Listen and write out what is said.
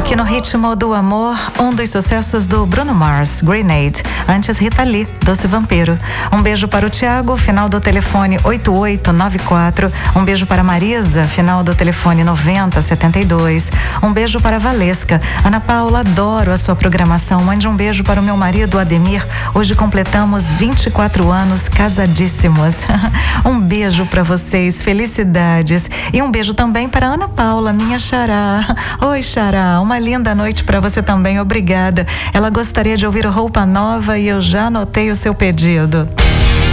aqui no Ritmo do Amor, um dos sucessos do Bruno Mars, Grenade. Antes, Rita Lee, Doce Vampiro. Um beijo para o Thiago, final do telefone 8894. Um beijo para a Marisa, final do telefone 9072. Um beijo para a Valesca. Ana Paula, adoro a sua programação. Mande um beijo para o meu marido, Ademir. Hoje completamos 24 anos casadíssimos. Um beijo para vocês, felicidades. E um beijo também para Ana Paula, minha xará. Oi, xará, uma linda noite para você também, obrigada. Ela gostaria de ouvir Roupa Nova e eu já anotei o seu pedido.